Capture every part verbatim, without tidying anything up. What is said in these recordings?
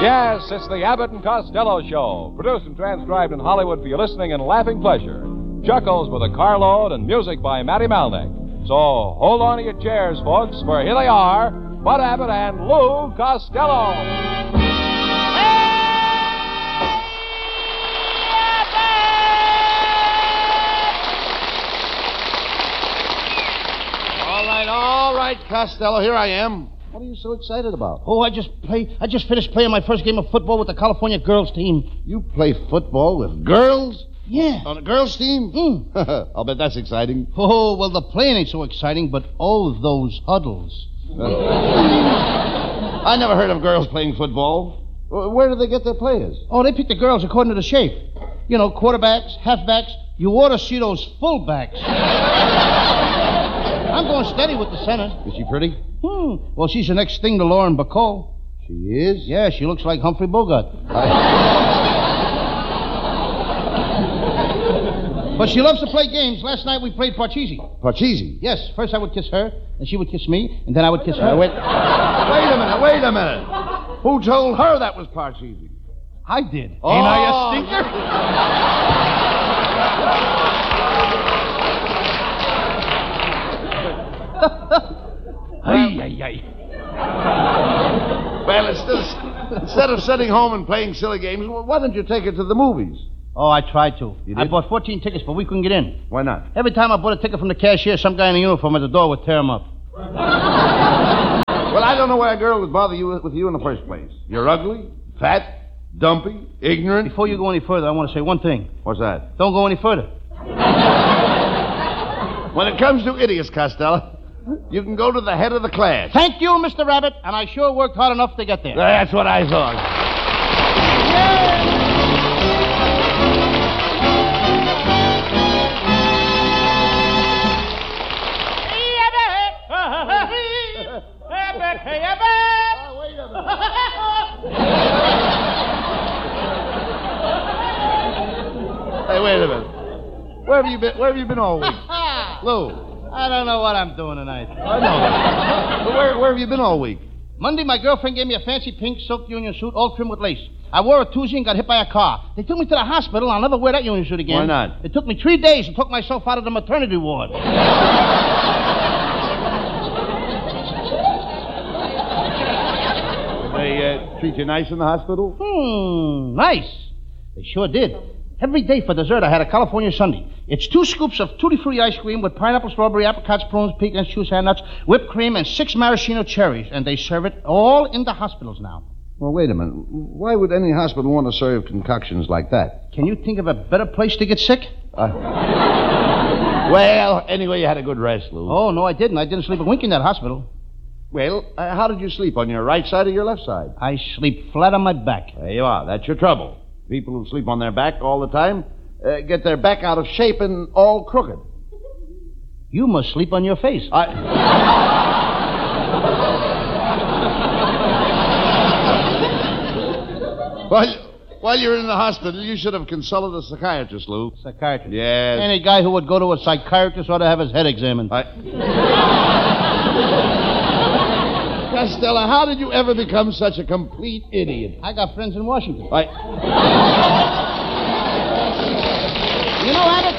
Yes, it's the Abbott and Costello Show, produced and transcribed in Hollywood for your listening and laughing pleasure. Chuckles with a carload and music by Matty Malnick. So hold on to your chairs, folks, for here they are, Bud Abbott and Lou Costello. All right, all right, Costello, here I am. What are you so excited about? Oh, I just play. I just finished playing my first game of football with the California girls team. You play football with girls? Yeah. On a girls team? Mm. I'll bet that's exciting. Oh, well, the playing ain't so exciting, but oh, those huddles. Uh, I never heard of girls playing football. Where do they get their players? Oh, they pick the girls according to the shape. You know, quarterbacks, halfbacks. You ought to see those fullbacks. I'm going steady with the center. Is she pretty? Hmm. Well, she's the next thing to Lauren Bacall. She is? Yeah, she looks like Humphrey Bogart. But she loves to play games. Last night we played Parcheesi. Parcheesi? Yes. First I would kiss her, and she would kiss me, and then I would kiss her. Uh, wait. wait a minute, wait a minute. Who told her that was Parcheesi? I did. Oh. Ain't I a stinker? Ay, ay, ay. Well, instead of, instead of sitting home and playing silly games, why don't you take her to the movies? Oh, I tried to. You I did? bought fourteen tickets, but we couldn't get in. Why not? Every time I bought a ticket from the cashier, some guy in a uniform at the door would tear him up. Well, I don't know why a girl would bother you with you in the first place. You're ugly, fat, dumpy, ignorant. Before you go any further, I want to say one thing. What's that? Don't go any further. When it comes to idiots, Costello, you can go to the head of the class. Thank you, Mister Rabbit, and I sure worked hard enough to get there. That's what I thought. Oh, wait a minute. Hey, wait a minute. Where have you been? Where have you been all week, Lou? I don't know what I'm doing tonight. I know. But where, where have you been all week? Monday, my girlfriend gave me a fancy pink silk union suit, all trimmed with lace. I wore it Tuesday and got hit by a car. They took me to the hospital. I'll never wear that union suit again. Why not? It took me three days and took myself out of the maternity ward. They uh, treat you nice in the hospital? Hmm, nice. They sure did. Every day for dessert, I had a California sundae. It's two scoops of tutti-frutti ice cream with pineapple, strawberry, apricots, prunes, pecans, choux nuts, whipped cream, and six maraschino cherries. And they serve it all in the hospitals now. Well, wait a minute. Why would any hospital want to serve concoctions like that? Can you think of a better place to get sick? Uh, well, anyway, you had a good rest, Lou. Oh, no, I didn't. I didn't sleep a wink in that hospital. Well, uh, how did you sleep? On your right side or your left side? I sleep flat on my back. There you are. That's your trouble. People who sleep on their back all the time uh, get their back out of shape and all crooked. You must sleep on your face. I... While, while you're in the hospital, you should have consulted a psychiatrist, Lou. Psychiatrist? Yes. Any guy who would go to a psychiatrist ought to have his head examined. I... Costello, how did you ever become such a complete idiot? I got friends in Washington. I... You know, Abbott...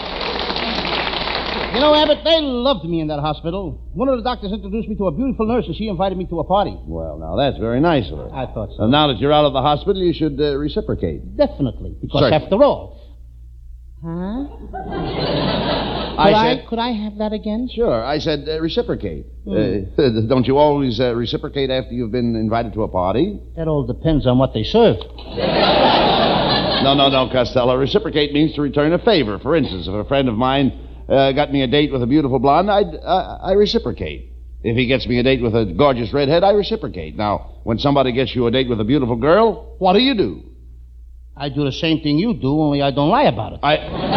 You know, Abbott, they loved me in that hospital. One of the doctors introduced me to a beautiful nurse, and she invited me to a party. Well, now, that's very nice of her. I thought so. And now that you're out of the hospital, you should uh, reciprocate. Definitely. Because Certainly. after all... Huh? I could, I, said... could I have that again? Sure, I said uh, reciprocate. Mm. Uh, don't you always uh, reciprocate after you've been invited to a party? That all depends on what they serve. No, no, no, Costello. Reciprocate means to return a favor. For instance, if a friend of mine uh, got me a date with a beautiful blonde, I'd, uh, I reciprocate. If he gets me a date with a gorgeous redhead, I reciprocate. Now, when somebody gets you a date with a beautiful girl, what do you do? I do the same thing you do, only I don't lie about it. I...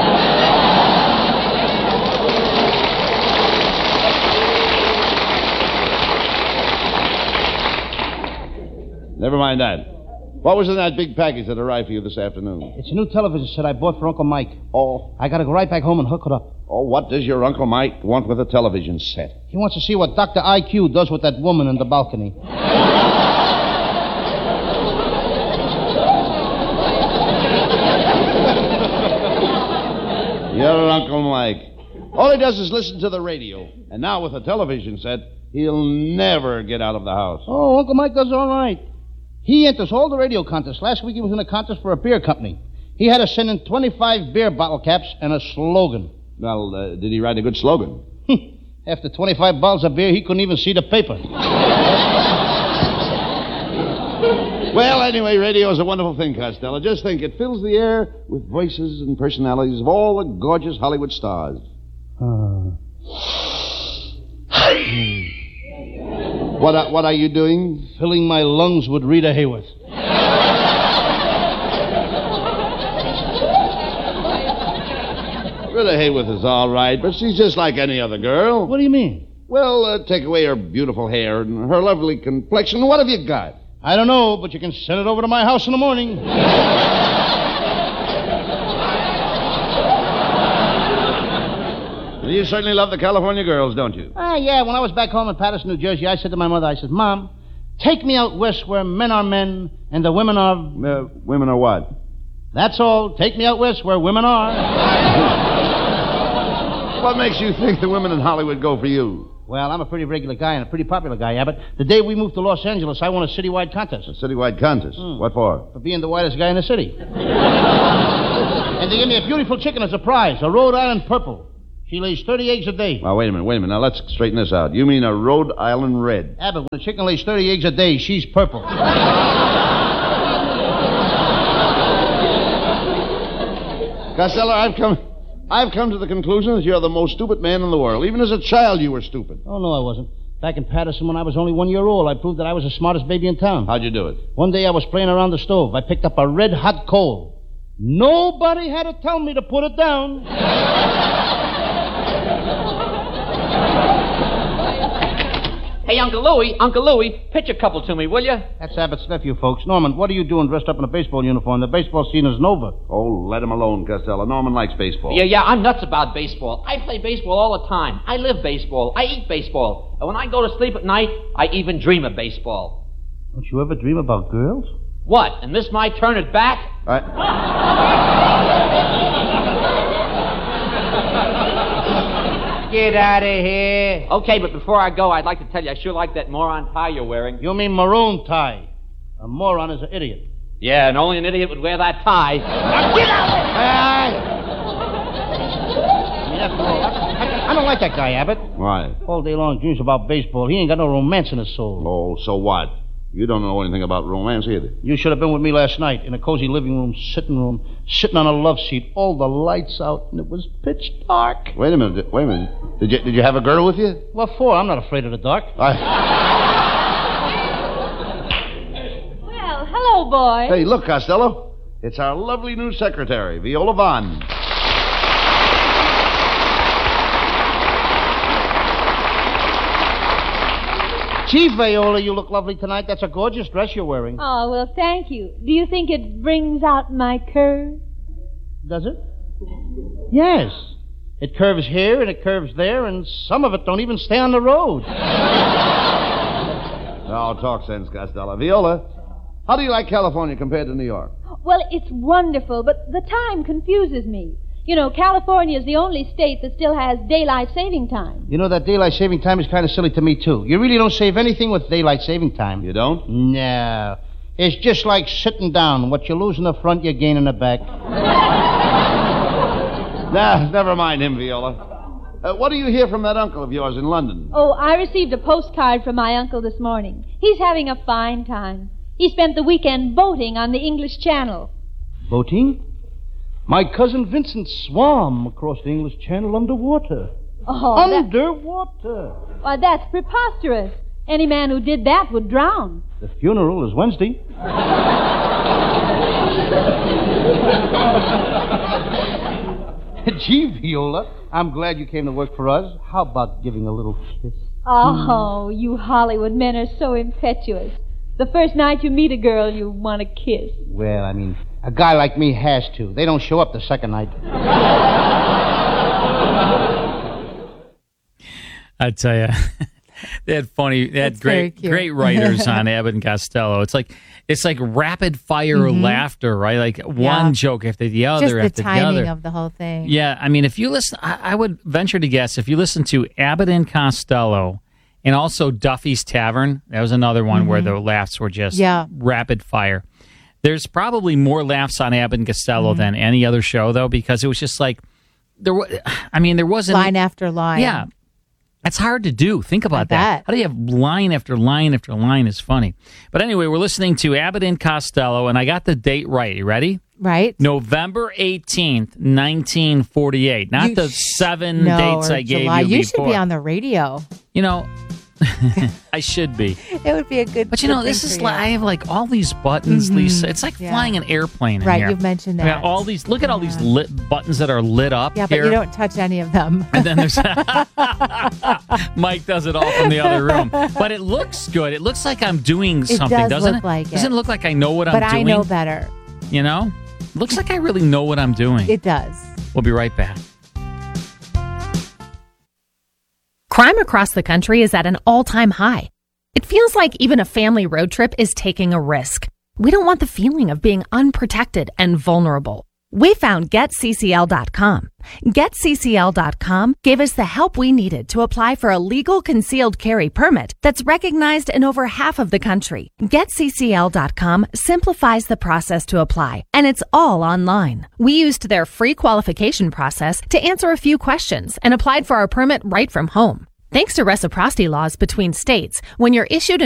Never mind that. What was in that big package that arrived for you this afternoon? It's a new television set I bought for Uncle Mike. Oh. I gotta go right back home and hook it up. Oh, what does your Uncle Mike want with a television set? He wants to see what Doctor I Q does with that woman in the balcony. All he does is listen to the radio. And now with a television set, he'll never get out of the house. Oh, Uncle Mike does all right. He enters all the radio contests. Last week he was in a contest for a beer company. He had to send in twenty-five beer bottle caps and a slogan. Well, uh, did he write a good slogan? After twenty-five bottles of beer, he couldn't even see the paper. Well, anyway, radio is a wonderful thing, Costello. Just think, it fills the air with voices and personalities of all the gorgeous Hollywood stars. Uh. What, are, what are you doing? Filling my lungs with Rita Hayworth. Rita Hayworth is all right, but she's just like any other girl. What do you mean? Well, uh, take away her beautiful hair and her lovely complexion. What have you got? I don't know, but you can send it over to my house in the morning. You certainly love the California girls, don't you? Ah, yeah. When I was back home in Patterson, New Jersey, I said to my mother, I said, Mom, take me out west where men are men and the women are... Uh, women are what? That's all. Take me out west where women are. What makes you think the women in Hollywood go for you? Well, I'm a pretty regular guy and a pretty popular guy, Abbott. The day we moved to Los Angeles, I won a citywide contest. A citywide contest? Mm. What for? For being the whitest guy in the city. And they gave me a beautiful chicken as a prize, a Rhode Island purple. She lays thirty eggs a day. Now, wait a minute, wait a minute. Now, let's straighten this out. You mean a Rhode Island red? Abbott, when a chicken lays thirty eggs a day, she's purple. Costello, I've come... I've come to the conclusion that you're the most stupid man in the world. Even as a child, you were stupid. Oh, no, I wasn't. Back in Patterson, when I was only one year old, I proved that I was the smartest baby in town. How'd you do it? One day I was playing around the stove. I picked up a red-hot coal. Nobody had to tell me to put it down. Hey, Uncle Louie, Uncle Louie, pitch a couple to me, will you? That's Abbott's nephew, folks. Norman, what are you doing dressed up in a baseball uniform? The baseball scene is Nova. Oh, let him alone, Costello. Norman likes baseball. Yeah, yeah, I'm nuts about baseball. I play baseball all the time. I live baseball. I eat baseball. And when I go to sleep at night, I even dream of baseball. Don't you ever dream about girls? What, and this my turn it back? I... Get out of here. Okay, but before I go, I'd like to tell you I sure like that moron tie you're wearing. You mean maroon tie. A moron is an idiot. Yeah, and only an idiot would wear that tie. Now get out of here! I, I don't like that guy, Abbott. Why? All day long dreams about baseball. He ain't got no romance in his soul. Oh, so what? You don't know anything about romance either. You should have been with me last night in a cozy living room, sitting room, sitting on a love seat, all the lights out, and it was pitch dark. Wait a minute. Wait a minute. Did you, did you have a girl with you? What for? I'm not afraid of the dark. I... Well, hello, boy. Hey, look, Costello. It's our lovely new secretary, Viola Vaughn. Gee, Viola, you look lovely tonight. That's a gorgeous dress you're wearing. Oh, well, thank you. Do you think it brings out my curve? Does it? Yes. It curves here and it curves there, and some of it don't even stay on the road. Now, talk sense, Costello. Viola, how do you like California compared to New York? Well, it's wonderful, but the time confuses me. You know, California is the only state that still has daylight saving time. You know, that daylight saving time is kind of silly to me, too. You really don't save anything with daylight saving time. You don't? No. It's just like sitting down. What you lose in the front, you gain in the back. Nah, never mind him, Viola. Uh, what do you hear from that uncle of yours in London? Oh, I received a postcard from my uncle this morning. He's having a fine time. He spent the weekend boating on the English Channel. Boating? My cousin Vincent swam across the English Channel underwater. Oh, underwater. That... Why, that's preposterous. Any man who did that would drown. The funeral is Wednesday. Gee, Viola, I'm glad you came to work for us. How about giving a little kiss? Oh, you Hollywood men are so impetuous. The first night you meet a girl, you want to kiss. Well, I mean, a guy like me has to. They don't show up the second night. I tell you, they had funny, they had That's very great, cute. great writers on Abbott and Costello. It's like it's like rapid fire Mhm. laughter, right? Like one Yeah. joke after the other Just the after the timing other. of the whole thing. Yeah, I mean, if you listen, I, I would venture to guess if you listen to Abbott and Costello and also Duffy's Tavern, that was another one where Mhm. the laughs were just Yeah. rapid fire. There's probably more laughs on Abbott and Costello Mhm. than any other show, though, because it was just like there. wa- I mean, there wasn't Line after line. Yeah, that's hard to do. Think about I that. bet. How do you have line after line after line? Is funny. But anyway, we're listening to Abbott and Costello, and I got the date right. You ready? Right? November eighteenth, nineteen forty-eight. Not You the sh- seven no, dates or I gave July. you You before. should be on the radio. You know, I should be. It would be a good. But you know, good this thing is for like you. I have like all these buttons, Mhm. Lisa. It's like Yeah. flying an airplane in Right, here. you've mentioned I got that. all these. Look at all these Yeah. lit buttons that are lit up Yeah, but here. you don't touch any of them. And then there's Mike does it all from the other room. But it looks good. It looks like I'm doing It something, does doesn't look it? like it. Doesn't it look like I know what but I'm I doing? know better. You know? Looks like I really know what I'm doing. It does. We'll be right back. Crime across the country is at an all-time high. It feels like even a family road trip is taking a risk. We don't want the feeling of being unprotected and vulnerable. We found Get C C L dot com. Get C C L dot com gave us the help we needed to apply for a legal concealed carry permit that's recognized in over half of the country. Get C C L dot com simplifies the process to apply, and it's all online. We used their free qualification process to answer a few questions and applied for our permit right from home. Thanks to reciprocity laws between states, when you're issued